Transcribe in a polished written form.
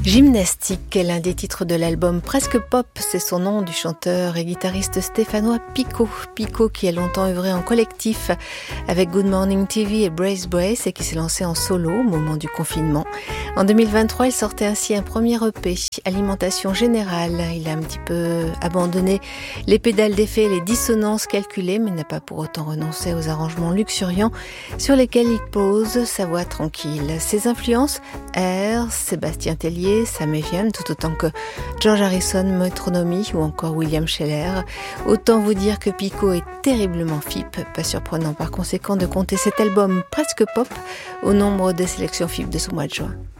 Gymnastique est l'un des titres de l'album Presque Pop, c'est son nom du chanteur et guitariste stéphanois Pico. Pico qui a longtemps œuvré en collectif avec Good Morning TV et Brace Brace et qui s'est lancé en solo au moment du confinement. En 2023, il sortait ainsi un premier EP, Alimentation Générale. Il a un petit peu abandonné les pédales d'effet et les dissonances calculées, mais n'a pas pour autant renoncé aux arrangements luxuriants sur lesquels il pose sa voix tranquille. Ses influences, Air, Sébastien Tellier, Sam Evian, tout autant que George Harrison, Metronomy ou encore William Sheller. Autant vous dire que Pico est terriblement FIP, pas surprenant par conséquent de compter cet album Presque Pop au nombre des sélections FIP de ce mois de juin.